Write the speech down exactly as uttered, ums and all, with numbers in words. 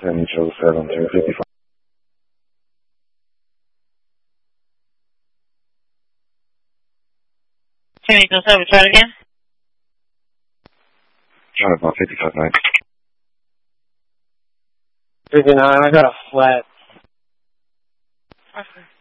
ten Joe seven two fifty-five. ten Joe seven, try it again. Trying about fifty-five nine. fifty-nine, I got a flat. Okay.